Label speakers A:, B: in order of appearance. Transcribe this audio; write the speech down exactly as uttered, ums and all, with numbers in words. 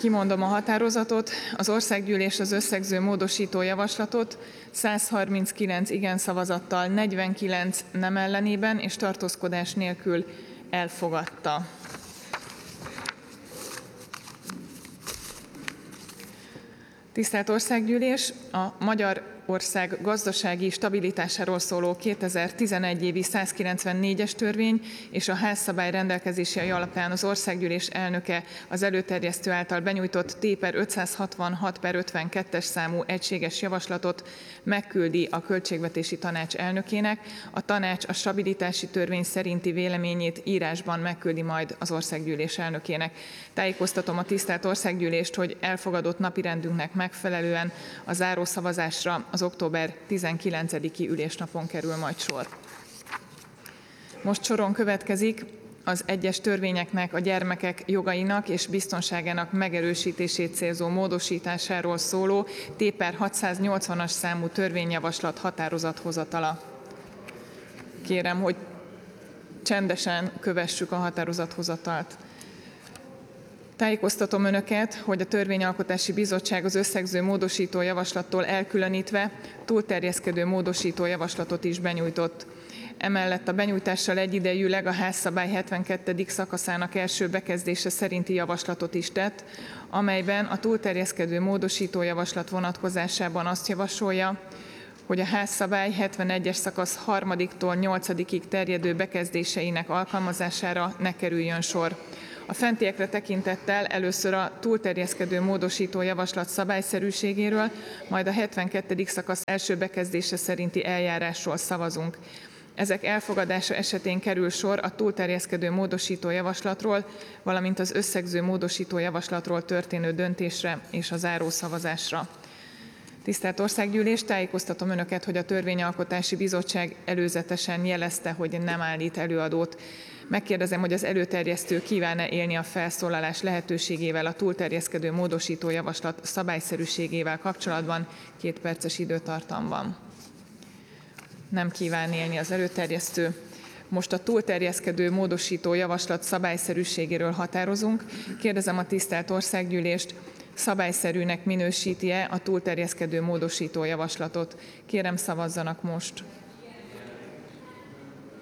A: Kimondom a határozatot. Az országgyűlés az összegző módosító javaslatot száz harminckilenc igen szavazattal, negyvenkilenc nem ellenében és tartózkodás nélkül elfogadta. Tisztelt Országgyűlés! A Magyarország gazdasági stabilitásáról szóló kétezer-tizenegy évi százkilencvennégyes törvény és a házszabály rendelkezései alapján az Országgyűlés elnöke az előterjesztő által benyújtott T per ötszázhatvanhat per ötvenkettes számú egységes javaslatot megküldi a Költségvetési Tanács elnökének. A tanács a stabilitási törvény szerinti véleményét írásban megküldi majd az Országgyűlés elnökének. Tájékoztatom a tisztelt Országgyűlést, hogy elfogadott napirendünknek megfelelően a zárószavazásra az október tizenkilencediki ülésnapon kerül majd sor. Most soron következik az egyes törvényeknek a gyermekek jogainak és biztonságának megerősítését célzó módosításáról szóló T per hatszáznyolcvanas számú törvényjavaslat határozathozatala. Kérem, hogy csendesen kövessük a határozathozatalt. Tájékoztatom Önöket, hogy a Törvényalkotási Bizottság az összegző módosító javaslattól elkülönítve túlterjeszkedő módosító javaslatot is benyújtott. Emellett a benyújtással egyidejűleg a házszabály hetvenkettedik szakaszának első bekezdése szerinti javaslatot is tett, amelyben a túlterjeszkedő módosító javaslat vonatkozásában azt javasolja, hogy a házszabály hetvenegyes szakasz harmadiktól nyolcadikig terjedő bekezdéseinek alkalmazására ne kerüljön sor. A fentiekre tekintettel először a túlterjeszkedő módosító javaslat szabályszerűségéről, majd a hetvenkettedik szakasz első bekezdése szerinti eljárásról szavazunk. Ezek elfogadása esetén kerül sor a túlterjeszkedő módosító javaslatról, valamint az összegző módosító javaslatról történő döntésre és a zárószavazásra. Tisztelt Országgyűlés, tájékoztatom Önöket, hogy a Törvényalkotási Bizottság előzetesen jelezte, hogy nem állít előadót. Megkérdezem, hogy az előterjesztő kíván-e élni a felszólalás lehetőségével a túlterjeszkedő módosító javaslat szabályszerűségével kapcsolatban. Két perces időtartam van. Nem kíván élni az előterjesztő. Most a túlterjeszkedő módosító javaslat szabályszerűségéről határozunk. Kérdezem a tisztelt Országgyűlést, szabályszerűnek minősíti-e a túlterjeszkedő módosító javaslatot? Kérem, szavazzanak most.